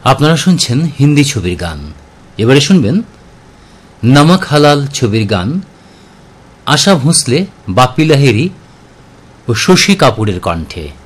আপনারা শুনছেন হিন্দি ছবির গান। এবারে শুনবেন নমক হালাল ছবির গান আশা ভোঁসলে, বাপ্পি লাহিড়ী ও শশী কাপুরের কণ্ঠে।